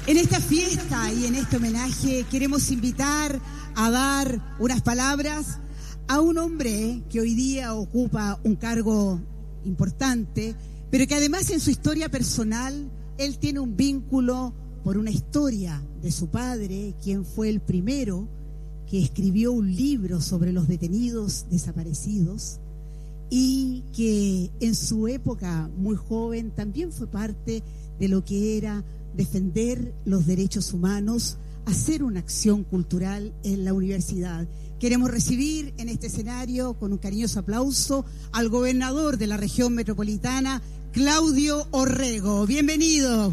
En esta fiesta y en este homenaje queremos invitar a dar unas palabras a un hombre que hoy día ocupa un cargo importante, pero que además en su historia personal él tiene un vínculo por una historia de su padre, quien fue el primero que escribió un libro sobre los detenidos desaparecidos y que en su época muy joven también fue parte de lo que era defender los derechos humanos, hacer una acción cultural en la universidad. Queremos recibir en este escenario con un cariñoso aplauso al gobernador de la región metropolitana, Claudio Orrego. Bienvenido.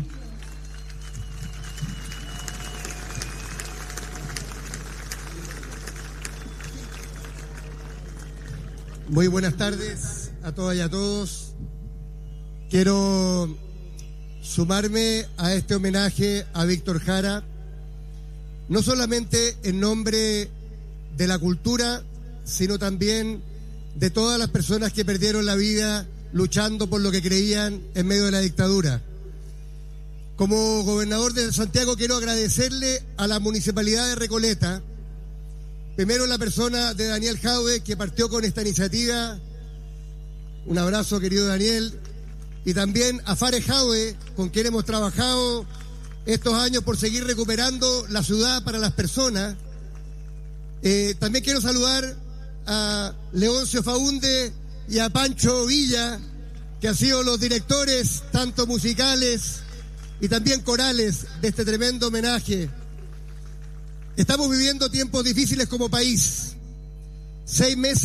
Muy buenas tardes a todas y a todos. Quiero sumarme a este homenaje a Víctor Jara, no solamente en nombre de la cultura, sino también de todas las personas que perdieron la vida luchando por lo que creían en medio de la dictadura. Como gobernador de Santiago quiero agradecerle a la Municipalidad de Recoleta, primero la persona de Daniel Jadwe, que partió con esta iniciativa. Un abrazo, querido Daniel. Y también a Fares Jadwe, con quien hemos trabajado estos años por seguir recuperando la ciudad para las personas. También quiero saludar a Leoncio Faunde y a Pancho Villa, que han sido los directores tanto musicales y también corales de este tremendo homenaje. Estamos viviendo tiempos difíciles como país. 6 meses